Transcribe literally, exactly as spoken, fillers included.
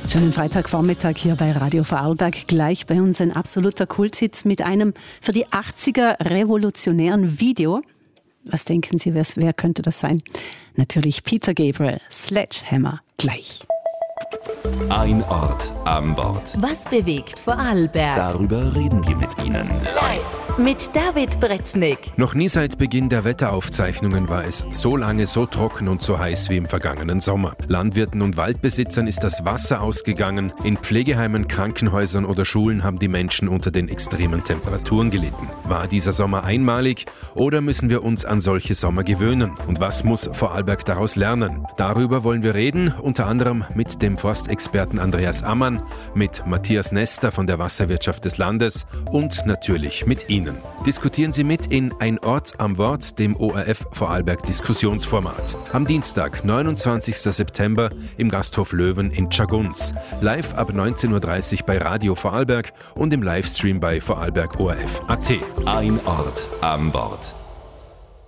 Schönen Freitagvormittag hier bei Radio Vorarlberg. Gleich bei uns ein absoluter Kulthit mit einem für die achtziger revolutionären Video. Was denken Sie, wer, wer könnte das sein? Natürlich Peter Gabriel, Sledgehammer, gleich. Ein Ort am Wort. Was bewegt Vorarlberg? Darüber reden wir mit Ihnen. Live mit David Bretznik. Noch nie seit Beginn der Wetteraufzeichnungen war es so lange so trocken und so heiß wie im vergangenen Sommer. Landwirten und Waldbesitzern ist das Wasser ausgegangen. In Pflegeheimen, Krankenhäusern oder Schulen haben die Menschen unter den extremen Temperaturen gelitten. War dieser Sommer einmalig oder müssen wir uns an solche Sommer gewöhnen? Und was muss Vorarlberg daraus lernen? Darüber wollen wir reden, unter anderem mit dem Forstexperten Andreas Ammann, mit Matthias Nester von der Wasserwirtschaft des Landes und natürlich mit Ihnen. Diskutieren Sie mit in Ein Ort am Wort, dem O R F Vorarlberg Diskussionsformat. Am Dienstag, neunundzwanzigsten September im Gasthof Löwen in Tschagguns. Live ab neunzehn Uhr dreißig bei Radio Vorarlberg und im Livestream bei Vorarlberg O R F Punkt A T. Ein Ort am Wort.